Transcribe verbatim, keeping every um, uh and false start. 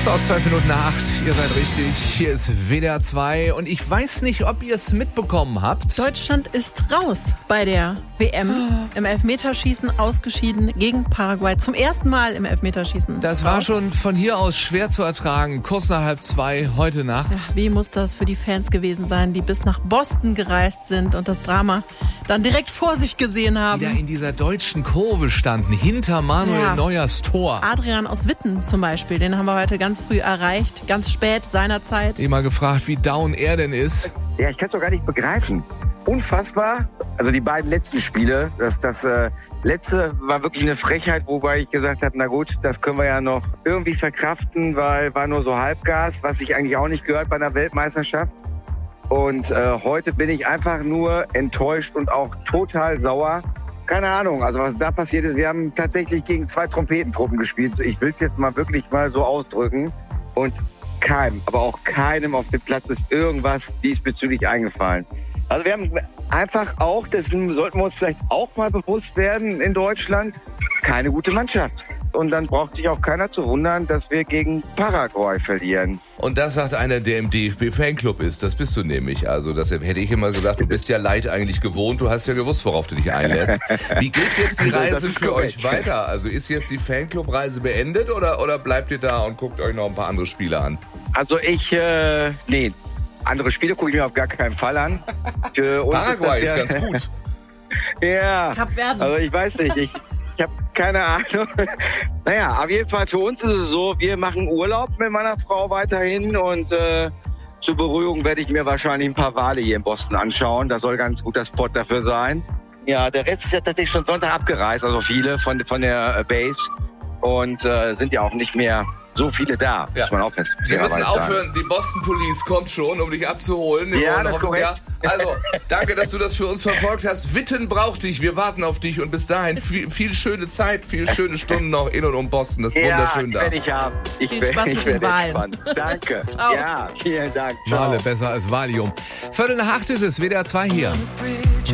So, aus zwölf Minuten nach acht, ihr seid richtig, hier ist W D R zwei und ich weiß nicht, ob ihr es mitbekommen habt. Deutschland ist raus bei der W M im Elfmeterschießen, ausgeschieden gegen Paraguay. Zum ersten Mal im Elfmeterschießen. Das war schon von hier aus schwer zu ertragen, kurz nach halb zwei heute Nacht. Ja, wie muss das für die Fans gewesen sein, die bis nach Boston gereist sind und das Drama dann direkt vor sich gesehen haben. Die da in dieser deutschen Kurve standen, hinter Manuel Ja. Neuers Tor. Adrian aus Witten zum Beispiel, den haben wir heute ganz früh erreicht, ganz spät seinerzeit. Immer gefragt, wie down er denn ist. Ja, ich kann es doch gar nicht begreifen. Unfassbar. Also die beiden letzten Spiele, das, das äh, letzte war wirklich eine Frechheit, wobei ich gesagt habe, na gut, das können wir ja noch irgendwie verkraften, weil war nur so Halbgas, was sich eigentlich auch nicht gehört bei einer Weltmeisterschaft. Und äh, heute bin ich einfach nur enttäuscht und auch total sauer. Keine Ahnung, also was da passiert ist, wir haben tatsächlich gegen zwei Trompetentruppen gespielt. Ich will es jetzt mal wirklich mal so ausdrücken. Und keinem, aber auch keinem auf dem Platz ist irgendwas diesbezüglich eingefallen. Also wir haben einfach auch, dessen sollten wir uns vielleicht auch mal bewusst werden in Deutschland, keine gute Mannschaft. Und dann braucht sich auch keiner zu wundern, dass wir gegen Paraguay verlieren. Und das sagt einer, der im D F B-Fanclub ist. Das bist du nämlich. Also das hätte ich immer gesagt, du bist ja Leid eigentlich gewohnt. Du hast ja gewusst, worauf du dich einlässt. Wie geht jetzt die Reise für euch weiter? Also ist jetzt die Fanclub-Reise beendet oder, oder bleibt ihr da und guckt euch noch ein paar andere Spiele an? Also ich, äh, nee, andere Spiele gucke ich mir auf gar keinen Fall an. Für uns Paraguay ist, ist, ist ja, ganz gut. Ja, Kap Verden. also ich weiß nicht, ich, ich habe keine Ahnung. Naja, auf jeden Fall für uns ist es so, wir machen Urlaub mit meiner Frau weiterhin und äh, zur Beruhigung werde ich mir wahrscheinlich ein paar Wale hier in Boston anschauen. Das soll ganz guter Spot dafür sein. Ja, der Rest ist ja tatsächlich schon Sonntag abgereist, also viele von, von der äh, Base und äh, sind ja auch nicht mehr so viele da, Ja. muss man auch fest. Wir müssen fairerweise aufhören. Die Boston Police kommt schon, um dich abzuholen. Wir Ja, wollen das ist hoffen, korrekt. ja. Also, danke, dass du das für uns verfolgt hast. Witten braucht dich. Wir warten auf dich. Und bis dahin viel, viel schöne Zeit, viel schöne Stunden noch in und um Boston. Das ist Ja, wunderschön da. werde ich haben. Ich Viel werd- Spaß ich mit den werde Wahlen. gespannt. Danke. Ciao. Ja, vielen Dank. Ciao. Male besser als Valium. Viertel nach acht ist es, W D R zwei hier.